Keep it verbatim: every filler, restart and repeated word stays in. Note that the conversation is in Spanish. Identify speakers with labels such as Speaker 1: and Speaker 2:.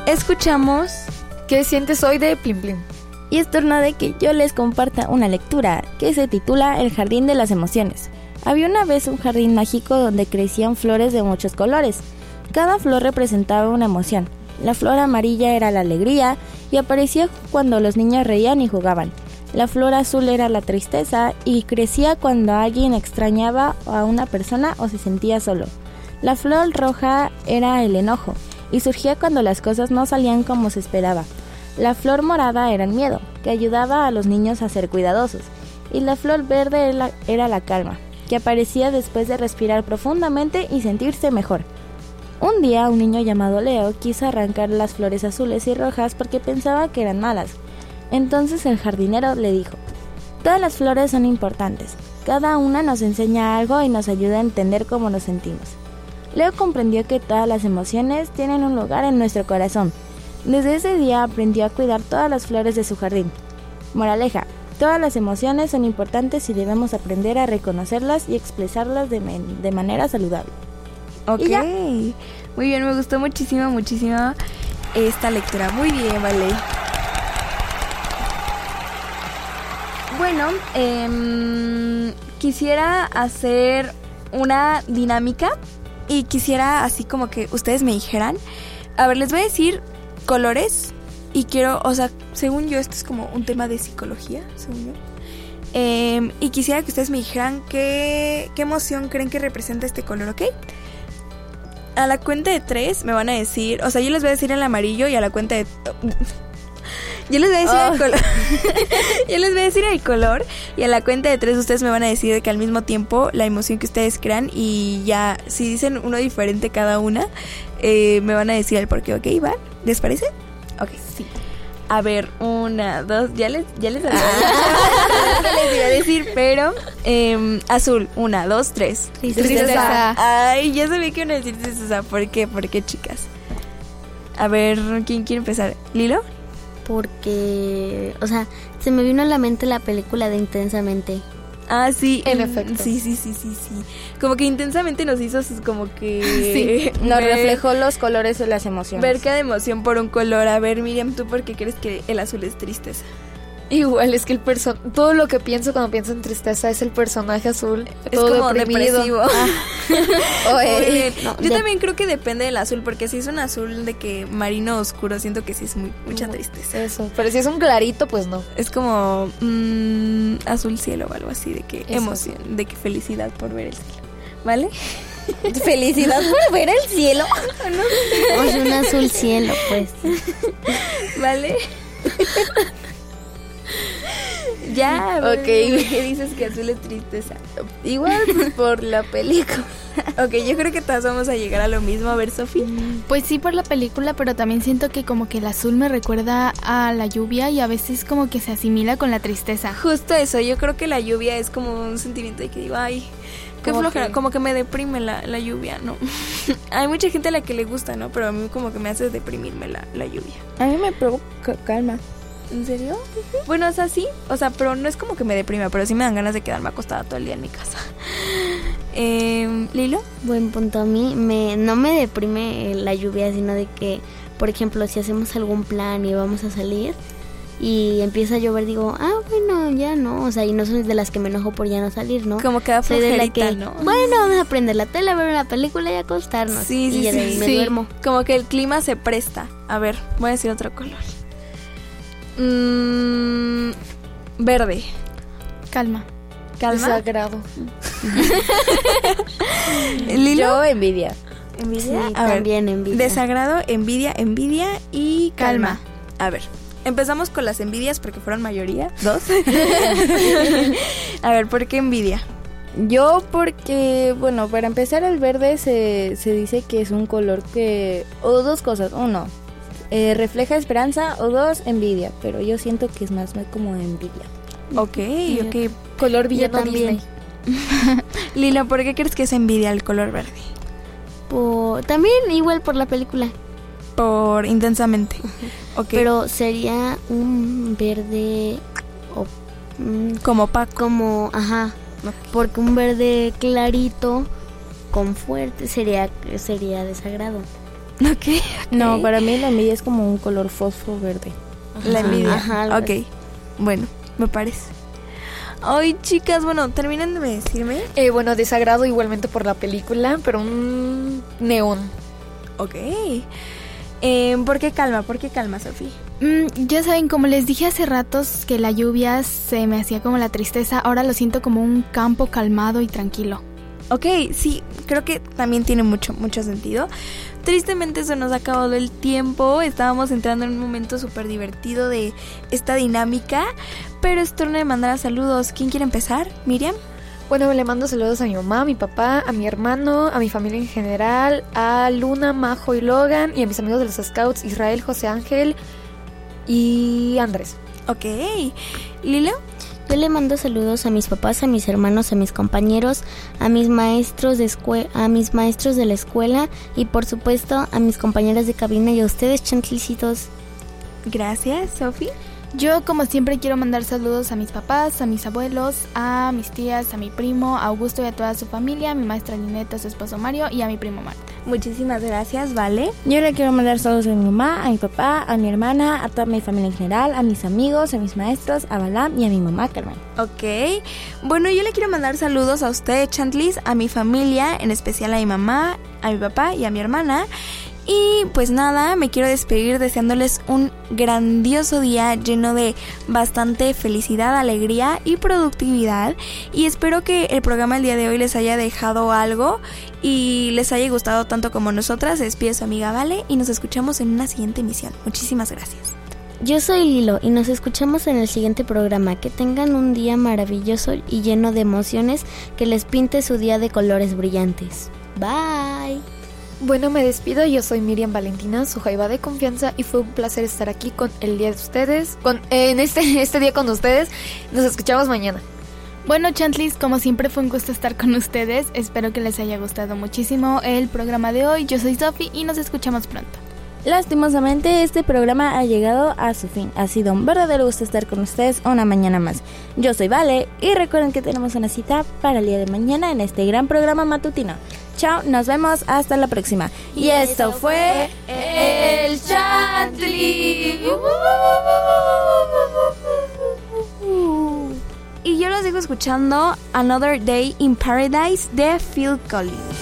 Speaker 1: escuchamos ¿Qué sientes hoy? De Plim Plim.
Speaker 2: Y es turno de que yo les comparta una lectura que se titula El jardín de las emociones. Había una vez un jardín mágico donde crecían flores de muchos colores. Cada flor representaba una emoción. La flor amarilla era la alegría y aparecía cuando los niños reían y jugaban. La flor azul era la tristeza y crecía cuando alguien extrañaba a una persona o se sentía solo. La flor roja era el enojo y surgía cuando las cosas no salían como se esperaba. La flor morada era el miedo, que ayudaba a los niños a ser cuidadosos. Y la flor verde era la, era la calma, que aparecía después de respirar profundamente y sentirse mejor. Un día un niño llamado Leo quiso arrancar las flores azules y rojas porque pensaba que eran malas. Entonces el jardinero le dijo: todas las flores son importantes, cada una nos enseña algo y nos ayuda a entender cómo nos sentimos. Leo comprendió que todas las emociones tienen un lugar en nuestro corazón. Desde ese día aprendió a cuidar todas las flores de su jardín. Moraleja: todas las emociones son importantes y debemos aprender a reconocerlas y expresarlas de, men- de manera saludable.
Speaker 1: Ok, muy bien, me gustó muchísimo, muchísimo esta lectura. Muy bien, vale. Bueno, eh, quisiera hacer una dinámica y quisiera así como que ustedes me dijeran. A ver, les voy a decir colores y quiero, o sea, según yo esto es como un tema de psicología, según yo. Eh, y quisiera que ustedes me dijeran qué, qué emoción creen que representa este color, ¿ok? A la cuenta de tres me van a decir, o sea, yo les voy a decir el amarillo y a la cuenta de... Yo les voy a decir oh. el color. Yo les voy a decir el color y a la cuenta de tres ustedes me van a decir de que al mismo tiempo la emoción que ustedes crean y ya, si dicen uno diferente cada una, eh, me van a decir el por qué, ¿ok? ¿Va? ¿Les parece? Ok, sí. A ver, una, dos, ya les, ya les, ah. les iba a decir, pero eh, azul, una, dos, tres.
Speaker 2: Tristeza.
Speaker 1: Tristeza. Ay, ya sabía que iban a decir tristeza. ¿Por qué? ¿Por qué, chicas? A ver, ¿quién quiere empezar? ¿Lilo?
Speaker 3: Porque, o sea, se me vino a la mente la película de Intensamente.
Speaker 1: Ah, sí,
Speaker 2: en efecto.
Speaker 1: Sí, sí, sí, sí, sí. Como que Intensamente nos hizo como que...
Speaker 2: Sí, nos ver, reflejó los colores de las emociones.
Speaker 1: Ver cada emoción por un color. A ver, Miriam, ¿tú por qué crees que el azul es tristeza?
Speaker 4: Igual, es que el person todo lo que pienso cuando pienso en tristeza es el personaje azul.
Speaker 1: Es
Speaker 4: todo
Speaker 1: como
Speaker 4: deprimido.
Speaker 1: depresivo. Ah. Oye,
Speaker 3: no,
Speaker 1: yo
Speaker 3: de...
Speaker 1: también creo que depende del azul, porque si es un azul de que marino oscuro, siento que sí es muy, mucha tristeza.
Speaker 4: Eso, pero si es un clarito, pues no.
Speaker 1: Es como mmm, azul cielo o algo así, de que
Speaker 4: Eso.
Speaker 1: emoción, de que felicidad por ver el cielo, ¿vale?
Speaker 2: Felicidad por ver el cielo.
Speaker 3: No sé. O es un azul cielo, pues.
Speaker 1: ¿Vale? Ya,
Speaker 2: ok.
Speaker 1: ¿Qué dices que azul es tristeza?
Speaker 2: Igual pues, por la película.
Speaker 1: Ok, yo creo que todas vamos a llegar a lo mismo. A ver, Sofi.
Speaker 5: Pues sí, por la película, pero también siento que como que el azul me recuerda a la lluvia y a veces como que se asimila con la tristeza.
Speaker 1: Justo eso, yo creo que la lluvia es como un sentimiento de que digo, ay, qué
Speaker 4: como
Speaker 1: flojera,
Speaker 4: que...
Speaker 1: como que me deprime la, la lluvia, ¿no? Hay mucha gente a la que le gusta, ¿no? Pero a mí como que me hace deprimirme la, la lluvia.
Speaker 2: A mí me provoca calma.
Speaker 1: ¿En serio? Uh-huh. Bueno, o sea, sí, o sea, pero no es como que me deprima, pero sí me dan ganas de quedarme acostada todo el día en mi casa. Eh, ¿Lilo?
Speaker 3: Buen punto. A mí me, no me deprime la lluvia, sino de que, por ejemplo, si hacemos algún plan y vamos a salir y empieza a llover, digo, ah, bueno, ya no, o sea, y no soy de las que me enojo por ya no salir, ¿no?
Speaker 1: Como que da
Speaker 3: soy de la
Speaker 1: flojerita,
Speaker 3: que,
Speaker 1: ¿no?
Speaker 3: bueno, vamos a prender la tele, ver una película y acostarnos.
Speaker 1: Sí, sí,
Speaker 3: y ya
Speaker 1: sí,
Speaker 3: de ahí me
Speaker 1: sí.
Speaker 3: duermo.
Speaker 1: Como que el clima se presta. A ver, voy a decir otro color. Mm, verde.
Speaker 5: Calma.
Speaker 1: Calma.
Speaker 4: Desagrado.
Speaker 1: ¿Lilo?
Speaker 2: Yo envidia.
Speaker 1: ¿Envidia?
Speaker 3: Sí,
Speaker 1: a
Speaker 3: también
Speaker 1: ver,
Speaker 3: envidia.
Speaker 1: Desagrado, envidia, envidia y calma.
Speaker 5: Calma.
Speaker 1: A ver, empezamos con las envidias porque fueron mayoría. Dos. A ver, ¿por qué envidia?
Speaker 2: Yo porque, bueno, para empezar el verde se, se dice que es un color que... O dos cosas, uno, eh, refleja esperanza o dos, envidia. Pero yo siento que es más como envidia.
Speaker 1: Ok, ok.
Speaker 4: Color villano
Speaker 3: también.
Speaker 4: Disney.
Speaker 1: Lilo, ¿por qué crees que es envidia el color verde?
Speaker 3: Por, también igual por la película.
Speaker 1: Por Intensamente. Ok.
Speaker 3: Pero sería un verde o, mm,
Speaker 1: como opaco.
Speaker 3: como, ajá, porque un verde clarito con fuerte sería sería desagrado.
Speaker 1: Ok. okay.
Speaker 2: No, para mí la envidia es como un color fosfo verde.
Speaker 1: La envidia.
Speaker 3: Ajá, algo
Speaker 1: ok. Bueno, me parece. Ay, chicas, bueno, terminen de decirme.
Speaker 4: Eh, bueno, desagrado igualmente por la película, pero un neón.
Speaker 1: Ok. Eh, ¿Por qué calma? ¿Por qué calma, Sofía?
Speaker 5: Mm, ya saben, como les dije hace ratos que la lluvia se me hacía como la tristeza, ahora lo siento como un campo calmado y tranquilo.
Speaker 1: Ok, sí, creo que también tiene mucho, mucho sentido. Tristemente se nos ha acabado el tiempo, estábamos entrando en un momento súper divertido de esta dinámica, pero es turno de mandar saludos. ¿Quién quiere empezar? ¿Miriam?
Speaker 4: Bueno, le mando saludos a mi mamá, a mi papá, a mi hermano, a mi familia en general, a Luna, Majo y Logan, y a mis amigos de los Scouts, Israel, José Ángel y Andrés.
Speaker 1: Ok, ¿Lilo?
Speaker 3: Yo le mando saludos a mis papás, a mis hermanos, a mis compañeros, a mis maestros de escue- a mis maestros de la escuela y por supuesto a mis compañeras de cabina y a ustedes, chantlicitos.
Speaker 1: Gracias, Sofi.
Speaker 5: Yo como siempre quiero mandar saludos a mis papás, a mis abuelos, a mis tías, a mi primo, a Augusto y a toda su familia, a mi maestra Lineta, a su esposo Mario y a mi primo Marta.
Speaker 1: Muchísimas gracias, Vale.
Speaker 2: Yo le quiero mandar saludos a mi mamá, a mi papá, a mi hermana, a toda mi familia en general, a mis amigos, a mis maestros, a Balam y a mi mamá, Carmen.
Speaker 1: Ok, bueno, yo le quiero mandar saludos a ustedes, Chantlis, a mi familia, en especial a mi mamá, a mi papá y a mi hermana. Y pues nada, me quiero despedir deseándoles un grandioso día lleno de bastante felicidad, alegría y productividad. Y espero que el programa del día de hoy les haya dejado algo y les haya gustado tanto como nosotras. Se despide su amiga Vale y nos escuchamos en una siguiente emisión. Muchísimas gracias.
Speaker 3: Yo soy Lilo y nos escuchamos en el siguiente programa. Que tengan un día maravilloso y lleno de emociones, que les pinte su día de colores brillantes. Bye.
Speaker 4: Bueno, me despido, yo soy Miriam Valentina, su jaiba de confianza, y fue un placer estar aquí con el día de ustedes, con, eh, en este, este día con ustedes. Nos escuchamos mañana.
Speaker 5: Bueno, Chantlis, como siempre fue un gusto estar con ustedes. Espero que les haya gustado muchísimo el programa de hoy. Yo soy Sofi y nos escuchamos pronto.
Speaker 2: Lastimosamente este programa ha llegado a su fin. Ha sido un verdadero gusto estar con ustedes una mañana más. Yo soy Vale y recuerden que tenemos una cita para el día de mañana en este gran programa matutino. Chao, nos vemos hasta la próxima. Y esto fue El Chantlis.
Speaker 1: Y yo los dejo escuchando Another Day in Paradise de Phil Collins.